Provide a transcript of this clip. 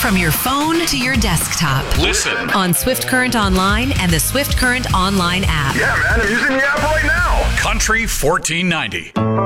from your phone to your desktop. Listen On Swift Current Online and the Swift Current Online app. Yeah, man, I'm using the app right now. Country 1490.